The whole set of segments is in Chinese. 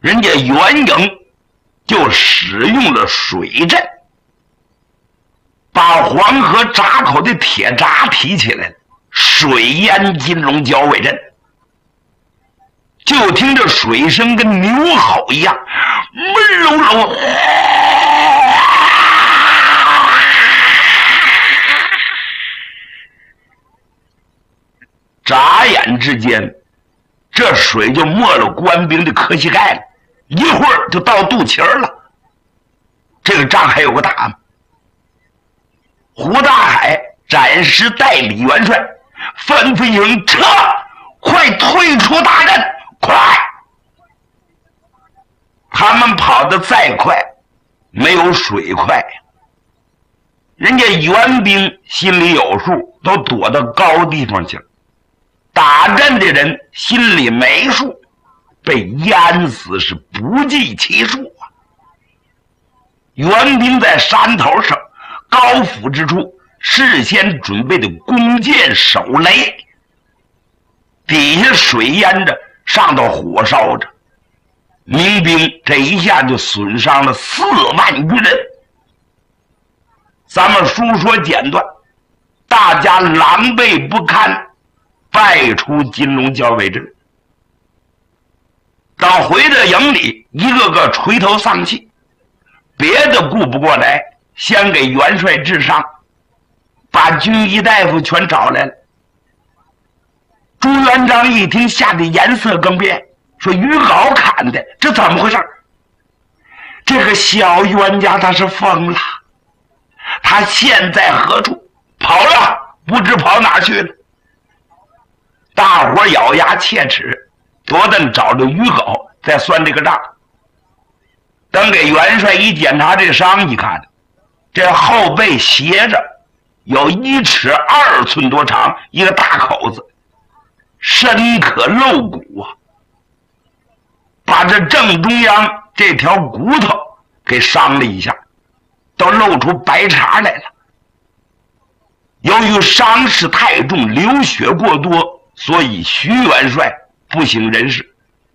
人家袁营就使用了水阵，把黄河闸口的铁闸提起来了，水淹金龙交尾阵。就听着水声跟牛吼一样，闷隆隆，眨眼之间，这水就没了官兵的磕膝盖了，一会儿就到肚脐儿了。这个仗还有个打吗？胡大海暂时代理元帅，吩咐一声：撤，快退出大阵，快！他们跑得再快，没有水快。人家援兵心里有数，都躲到高地方去了。打阵的人心里没数，被淹死是不计其数啊！援兵在山头上高阜之处事先准备的弓箭手雷，底下水淹着，上头火烧着，民兵这一下就损伤了4万余人。咱们书说简短，大家狼狈不堪，败出金龙交尾阵。到回到营里，一个个垂头丧气，别的顾不过来，先给元帅治伤，把军医大夫全找来了。朱元璋一听，吓得颜色更变，说：“于皋砍的，这怎么回事？这个小冤家他是疯了，他现在何处？跑了，不知跑哪去了。”大伙咬牙切齿，多等找着于皋再算这个账。等给元帅一检查这伤，一看，这后背斜着有1尺2寸多长一个大口子，深可露骨啊！把这正中央这条骨头给伤了一下，都露出白茬来了。由于伤势太重，流血过多，所以徐元帅不省人事。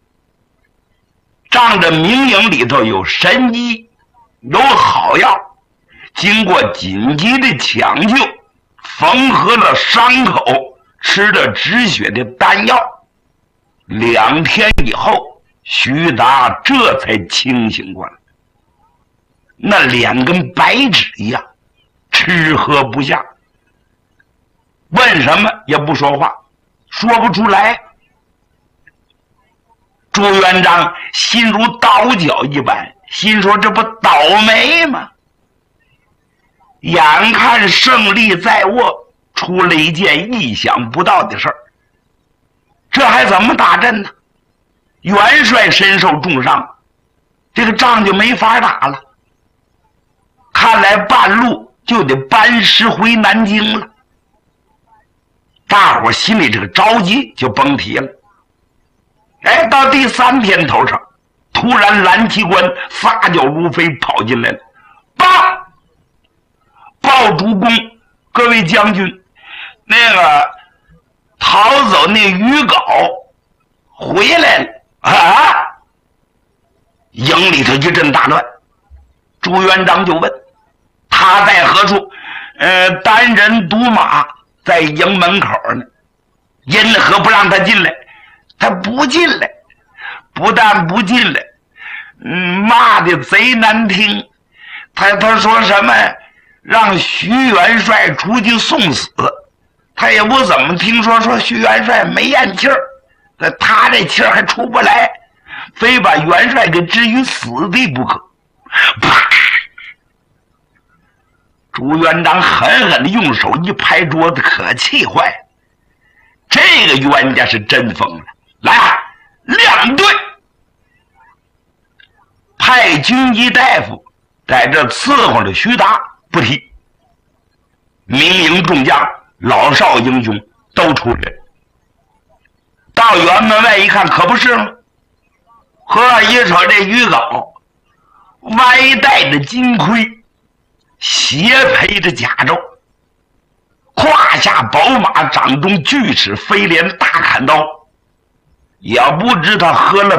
仗着明营里头有神医，有好药，经过紧急的抢救，缝合了伤口，吃了止血的丹药。2天以后，徐达这才清醒过来，那脸跟白纸一样，吃喝不下，问什么也不说话，说不出来。朱元璋心如刀绞一般，心说这不倒霉吗？眼看胜利在握，出了一件意想不到的事儿。这还怎么打阵呢？元帅身受重伤，这个仗就没法打了。看来半路就得班师回南京了。大伙心里这个着急就甭提了。哎，到第3天头上，突然蓝旗官撒脚如飞跑进来了，报主公，各位将军，那个逃走那于皋回来了啊！营里头一阵大乱，朱元璋就问他在何处？单人独马在营门口呢，因何不让他进来？他不进来，不但不进来，骂的贼难听。他说什么让徐元帅出去送死，他也不怎么听说徐元帅没咽气儿，他这气儿还出不来，非把元帅给置于死地不可。啪！朱元璋狠狠的用手一拍桌子，可气坏了。这个冤家是真疯了。来，亮队，派军医大夫在这伺候着徐达，不提。民营众将、老少英雄都出来。到辕门外一看，可不是吗？呵，一瞅这于皋，歪戴着金盔，斜披着甲胄，胯下宝马，掌中锯齿飞镰大砍刀。也不知他喝了